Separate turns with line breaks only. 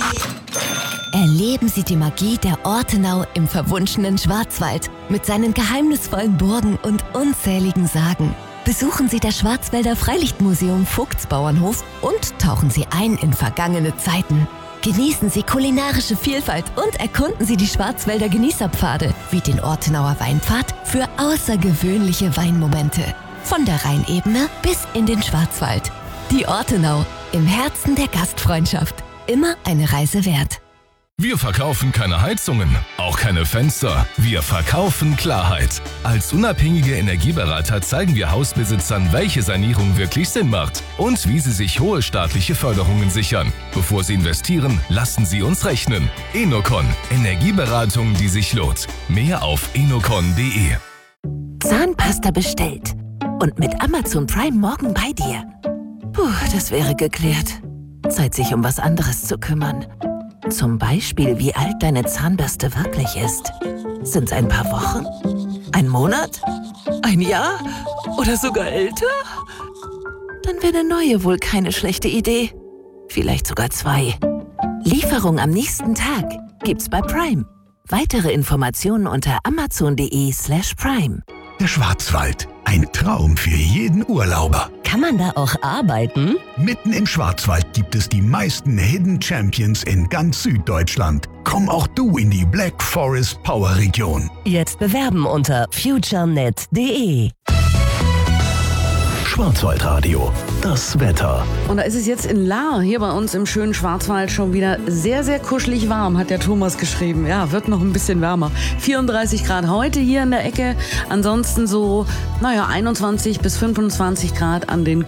Erleben Sie die Magie der Ortenau im verwunschenen Schwarzwald mit seinen geheimnisvollen Burgen und unzähligen Sagen. Besuchen Sie das Schwarzwälder Freilichtmuseum Vogtsbauernhof und tauchen Sie ein in vergangene Zeiten. Genießen Sie kulinarische Vielfalt und erkunden Sie die Schwarzwälder Genießerpfade wie den Ortenauer Weinpfad für außergewöhnliche Weinmomente. Von der Rheinebene bis in den Schwarzwald. Die Ortenau, im Herzen der Gastfreundschaft. Immer eine Reise wert.
Wir verkaufen keine Heizungen, auch keine Fenster. Wir verkaufen Klarheit. Als unabhängige Energieberater zeigen wir Hausbesitzern, welche Sanierung wirklich Sinn macht und wie sie sich hohe staatliche Förderungen sichern. Bevor sie investieren, lassen sie uns rechnen. Enocon, Energieberatung, die sich lohnt. Mehr auf enocon.de.
Zahnpasta bestellt und mit Amazon Prime morgen bei dir. Puh, das wäre geklärt. Zeit, sich um was anderes zu kümmern. Zum Beispiel, wie alt deine Zahnbürste wirklich ist. Sind's ein paar Wochen? Ein Monat? Ein Jahr? Oder sogar älter? Dann wäre eine neue wohl keine schlechte Idee. Vielleicht sogar 2. Lieferung am nächsten Tag gibt's bei Prime. Weitere Informationen unter amazon.de/prime.
Der Schwarzwald. Ein Traum für jeden Urlauber.
Kann man da auch arbeiten?
Mitten im Schwarzwald gibt es die meisten Hidden Champions in ganz Süddeutschland. Komm auch du in die Black Forest Power Region.
Jetzt bewerben unter futurenet.de.
Schwarzwaldradio. Das Wetter.
Und da ist es jetzt in Lahr, hier bei uns im schönen Schwarzwald, schon wieder sehr, sehr kuschelig warm, hat der Thomas geschrieben. Ja, wird noch ein bisschen wärmer. 34 Grad heute hier in der Ecke. Ansonsten so, 21 bis 25 Grad an den